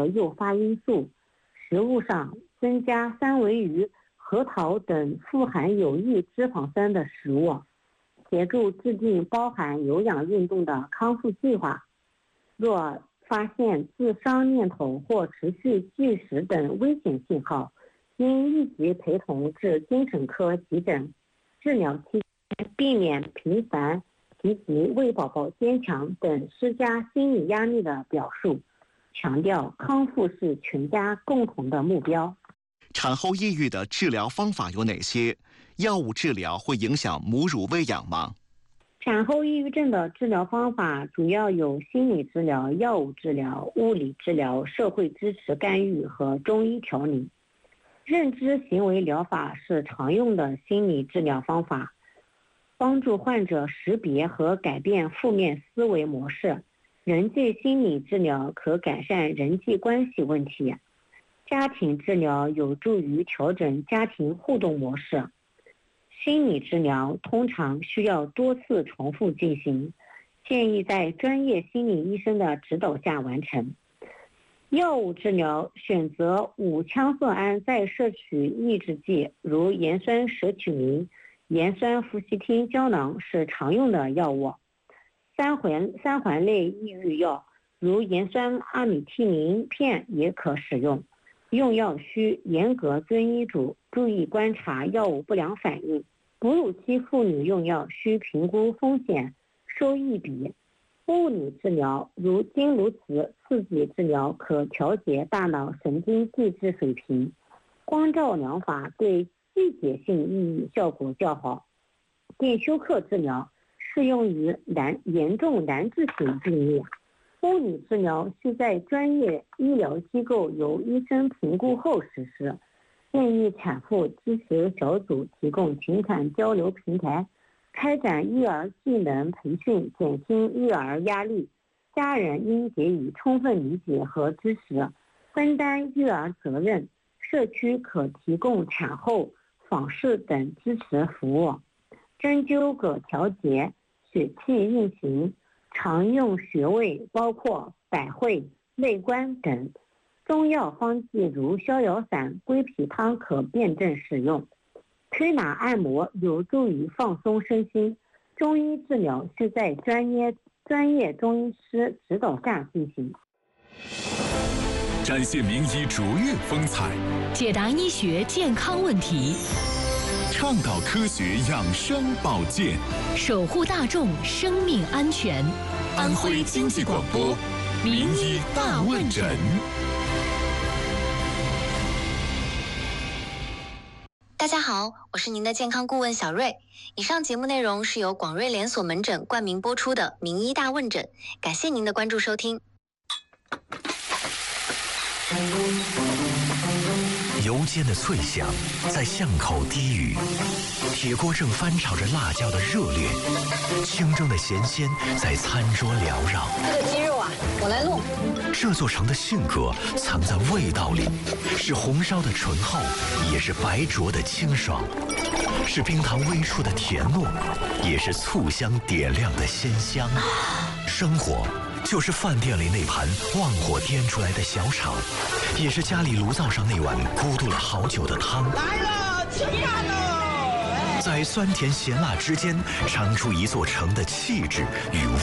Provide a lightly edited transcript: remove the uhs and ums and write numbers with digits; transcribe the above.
和诱发因素。食物上增加三文鱼、核桃等富含有益脂肪酸的食物，协助制定包含有氧运动的康复计划。若发现自伤念头或持续拒食等危险信号，应立即陪同至精神科急诊。治疗期间避免频繁提及为宝宝坚强等施加心理压力的表述，强调康复是全家共同的目标。 产后抑郁的治疗方法有哪些？药物治疗会影响母乳喂养吗？ 产后抑郁症的治疗方法主要有心理治疗、药物治疗、物理治疗、社会支持干预和中医调理。认知行为疗法是常用的心理治疗方法，帮助患者识别和改变负面思维模式。人际心理治疗可改善人际关系问题。家庭治疗有助于调整家庭互动模式。心理治疗通常需要多次重复进行，建议在专业心理医生的指导下完成。药物治疗选择5羟色胺再摄取抑制剂，如盐酸舍曲明、盐酸氟西汀胶囊是常用的药物。三环类抑郁药，如盐酸阿米替宁片也可使用。用药需严格遵医嘱，注意观察药物不良反应。哺乳期妇女用药需评估风险收益比。物理治疗如经颅磁刺激治疗可调节大脑神经递质水平。光照疗法对季节性抑郁效果较好。电休克治疗适用于严重难治型病例。物理治疗需在专业医疗机构由医生评估后实施。建议产妇支持小组提供情感交流平台，开展育儿技能培训，减轻育儿压力。家人应给予充分理解和支持，分担育儿责任。社区可提供产后访视等支持服务。针灸葛调节、血气运行，常用穴位包括百会、内关等。中药方剂如逍遥散、归脾汤可辩证使用。推拿按摩有助于放松身心。中医治疗需在专业中医师指导下进行。 展现名医卓越风采， 解答医学健康问题， 倡导科学养生保健， 守护大众生命安全。 安徽经济广播名医大问诊。 大家好，我是您的健康顾问小瑞。以上节目内容是由广瑞连锁门诊冠名播出的名医大问诊，感谢您的关注收听。 油煎的脆响在巷口低语，铁锅正翻炒着辣椒的热烈，清蒸的咸鲜在餐桌缭绕。 这个鸡肉啊，我来弄。 这座城的性格藏在味道里，是红烧的醇厚，也是白灼的清爽，是冰糖微出的甜糯，也是醋香点亮的鲜香。生活就是饭店里那盘旺火颠出来的小炒，也是家里炉灶上那碗咕嘟了好久的汤。 来了，吃饭喽！ 在酸甜咸辣之间，尝出一座城的气质与